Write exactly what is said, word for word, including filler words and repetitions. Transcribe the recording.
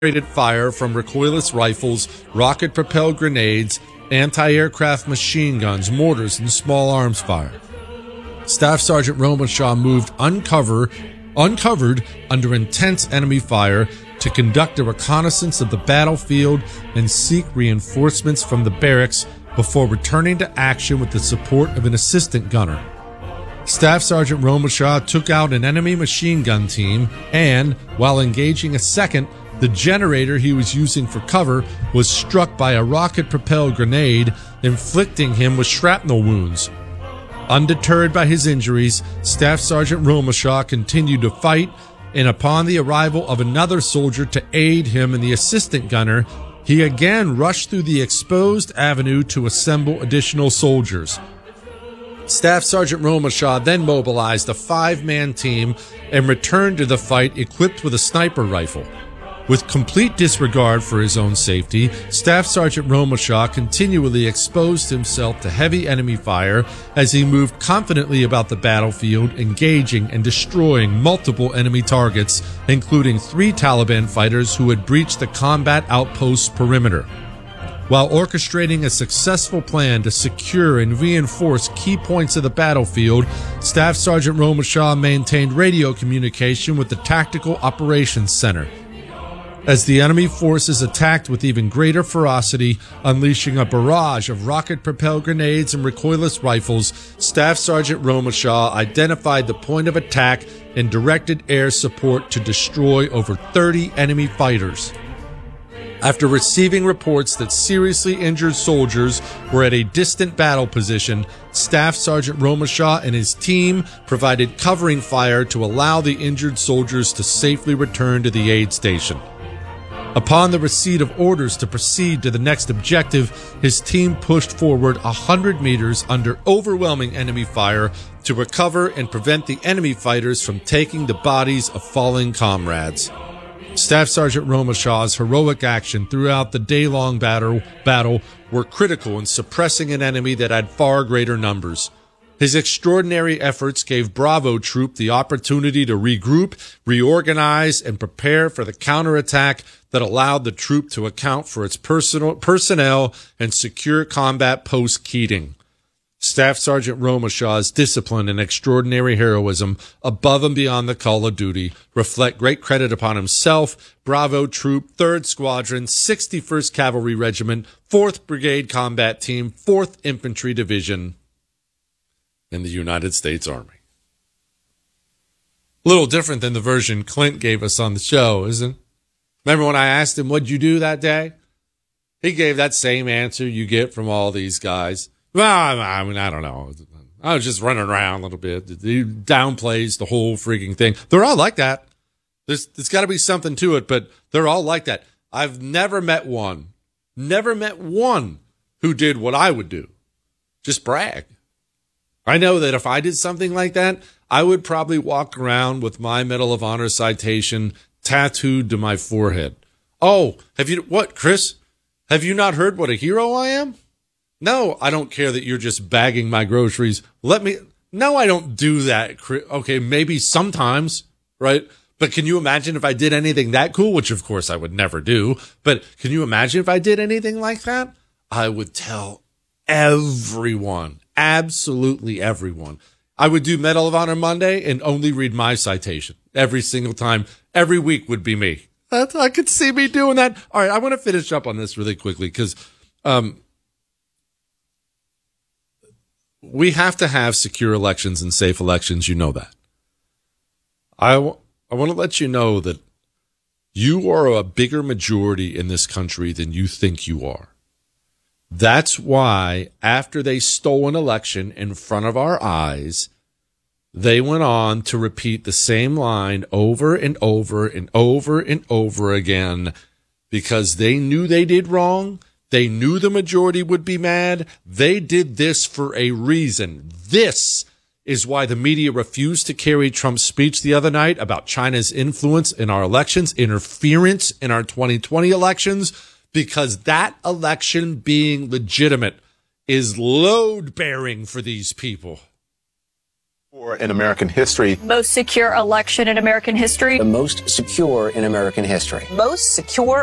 fire from recoilless rifles, rocket-propelled grenades, anti-aircraft machine guns, mortars, and small arms fire. Staff Sergeant Romashaw moved uncover, uncovered under intense enemy fire to conduct a reconnaissance of the battlefield and seek reinforcements from the barracks before returning to action with the support of an assistant gunner. Staff Sergeant Romashaw took out an enemy machine gun team and, while engaging a second, the generator he was using for cover was struck by a rocket-propelled grenade, inflicting him with shrapnel wounds. Undeterred by his injuries, Staff Sergeant Romashaw continued to fight, and upon the arrival of another soldier to aid him and the assistant gunner, he again rushed through the exposed avenue to assemble additional soldiers. Staff Sergeant Romashaw then mobilized a five-man team and returned to the fight equipped with a sniper rifle. With complete disregard for his own safety, Staff Sergeant Romashaw continually exposed himself to heavy enemy fire as he moved confidently about the battlefield, engaging and destroying multiple enemy targets, including three Taliban fighters who had breached the combat outpost's perimeter. While orchestrating a successful plan to secure and reinforce key points of the battlefield, Staff Sergeant Romashaw maintained radio communication with the Tactical Operations Center. As the enemy forces attacked with even greater ferocity, unleashing a barrage of rocket-propelled grenades and recoilless rifles, Staff Sergeant Romashaw identified the point of attack and directed air support to destroy over thirty enemy fighters. After receiving reports that seriously injured soldiers were at a distant battle position, Staff Sergeant Romashaw and his team provided covering fire to allow the injured soldiers to safely return to the aid station. Upon the receipt of orders to proceed to the next objective, his team pushed forward one hundred meters under overwhelming enemy fire to recover and prevent the enemy fighters from taking the bodies of fallen comrades. Staff Sergeant Romashaw's heroic action throughout the day-long battle, battle were critical in suppressing an enemy that had far greater numbers. His extraordinary efforts gave Bravo Troop the opportunity to regroup, reorganize, and prepare for the counterattack that allowed the troop to account for its personal, personnel and secure combat post-Keating. Staff Sergeant Romashaw's discipline and extraordinary heroism, above and beyond the call of duty, reflect great credit upon himself, Bravo Troop, third Squadron, sixty-first Cavalry Regiment, fourth Brigade Combat Team, fourth Infantry Division in the United States Army. A little different than the version Clint gave us on the show, isn't it? Remember when I asked him, what'd you do that day? He gave that same answer you get from all these guys. Well, I mean, I don't know. I was just running around a little bit. He downplays the whole freaking thing. They're all like that. There's, there's got to be something to it, but they're all like that. I've never met one, never met one who did what I would do. Just brag. I know that if I did something like that, I would probably walk around with my Medal of Honor citation tattooed to my forehead. Oh, have you, what, Chris? Have you not heard what a hero I am? No, I don't care that you're just bagging my groceries. Let me, no, I don't do that. Okay, maybe sometimes, right? But can you imagine if I did anything that cool, which of course I would never do, but can you imagine if I did anything like that? I would tell everyone, absolutely everyone. I would do Medal of Honor Monday and only read my citation every single time. Every week would be me. That's, I could see me doing that. All right, I want to finish up on this really quickly because um, we have to have secure elections and safe elections. You know that. I, w- I want to let you know that you are a bigger majority in this country than you think you are. That's why after they stole an election in front of our eyes, they went on to repeat the same line over and over and over and over again because they knew they did wrong. They knew the majority would be mad. They did this for a reason. This is why the media refused to carry Trump's speech the other night about China's influence in our elections, interference in our twenty twenty elections, because that election being legitimate is load-bearing for these people. In American history. Most secure election in American history. The most secure in American history. Most secure